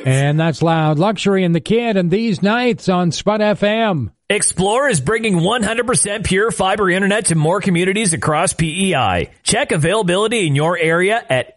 And that's Loud, Luxury, and the Kid, and these nights on Spud FM. Explore is bringing 100% pure fiber internet to more communities across PEI. Check availability in your area at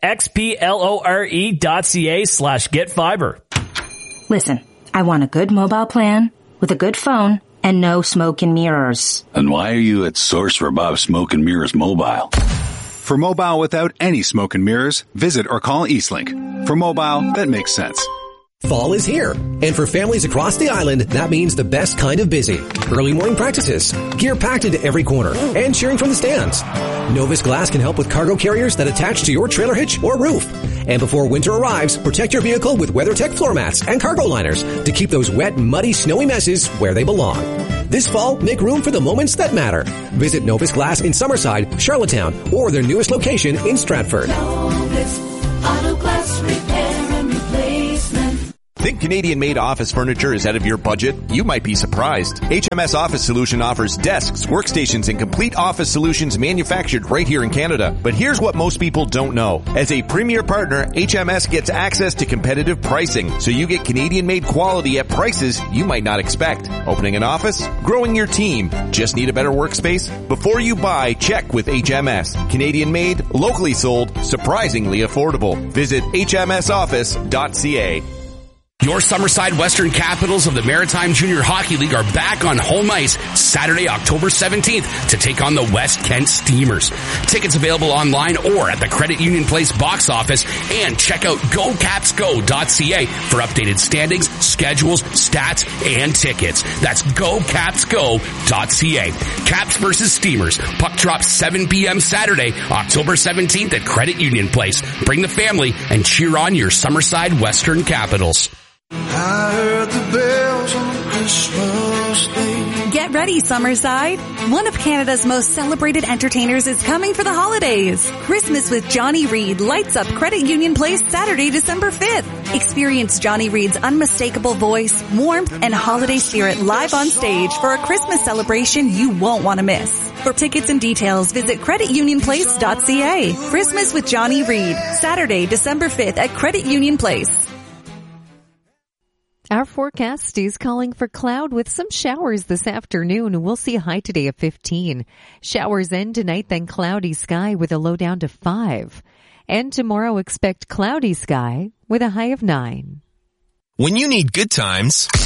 xplore.ca/getfiber. Listen, I want a good mobile plan with a good phone and no smoke and mirrors. And why are you at Source for Bob Smoke and Mirrors Mobile? For mobile without any smoke and mirrors, visit or call Eastlink. For mobile, that makes sense. Fall is here, and for families across the island, that means the best kind of busy. Early morning practices, gear packed into every corner, and cheering from the stands. Novus Glass can help with cargo carriers that attach to your trailer hitch or roof. And before winter arrives, protect your vehicle with WeatherTech floor mats and cargo liners to keep those wet, muddy, snowy messes where they belong. This fall, make room for the moments that matter. Visit Novus Glass in Summerside, Charlottetown, or their newest location in Stratford. Novus Auto Glass Repair and Replacement. Think Canadian-made office furniture is out of your budget? You might be surprised. HMS Office Solution offers desks, workstations, and complete office solutions manufactured right here in Canada. But here's what most people don't know. As a premier partner, HMS gets access to competitive pricing, so you get Canadian-made quality at prices you might not expect. Opening an office? Growing your team? Just need a better workspace? Before you buy, check with HMS. Canadian-made, locally sold, surprisingly affordable. Visit hmsoffice.ca. Your Summerside Western Capitals of the Maritime Junior Hockey League are back on home ice Saturday, October 17th to take on the West Kent Steamers. Tickets available online or at the Credit Union Place box office, and check out gocapsgo.ca for updated standings, schedules, stats, and tickets. That's gocapsgo.ca. Caps versus Steamers. Puck drops 7 p.m. Saturday, October 17th at Credit Union Place. Bring the family and cheer on your Summerside Western Capitals. I heard the bells on Christmas Day. Get ready, Summerside. One of Canada's most celebrated entertainers is coming for the holidays. Christmas with Johnny Reid lights up Credit Union Place Saturday, December 5th. Experience Johnny Reid's unmistakable voice, warmth, and holiday spirit live on stage for a Christmas celebration you won't want to miss. For tickets and details, visit creditunionplace.ca. Christmas with Johnny Reid, Saturday, December 5th at Credit Union Place. Our forecast is calling for cloud with some showers this afternoon. We'll see a high today of 15. Showers end tonight, then cloudy sky with a low down to 5. And tomorrow expect cloudy sky with a high of 9. When you need good times...